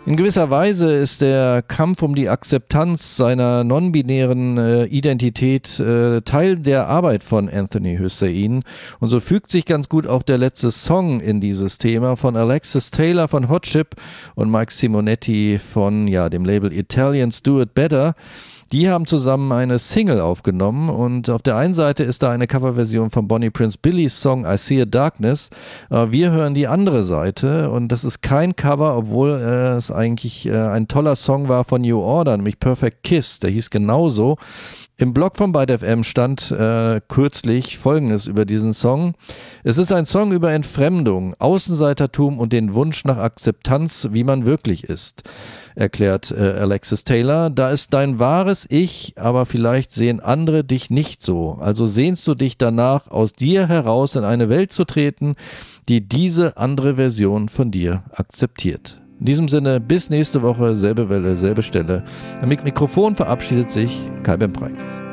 In gewisser Weise ist der Kampf um die Akzeptanz seiner non-binären Identität Teil der Arbeit von Anthony Hussein. Und so fügt sich ganz gut auch der letzte Song in dieses Thema von Alexis Taylor von Hot Chip und Mike Simonetti von dem Label Italians Do It Better. Die haben zusammen eine Single aufgenommen und auf der einen Seite ist da eine Coverversion von Bonnie Prince Billys Song I See a Darkness. Wir hören die andere Seite und das ist kein Cover, obwohl es eigentlich ein toller Song war von New Order, nämlich Perfect Kiss, der hieß genauso. Im Blog von Byte FM stand kürzlich Folgendes über diesen Song. Es ist ein Song über Entfremdung, Außenseitertum und den Wunsch nach Akzeptanz, wie man wirklich ist, erklärt Alexis Taylor. Da ist dein wahres Ich, aber vielleicht sehen andere dich nicht so. Also sehnst du dich danach, aus dir heraus in eine Welt zu treten, die diese andere Version von dir akzeptiert. In diesem Sinne, bis nächste Woche, selbe Welle, selbe Stelle. Am Mikrofon verabschiedet sich Kai Ben Preis.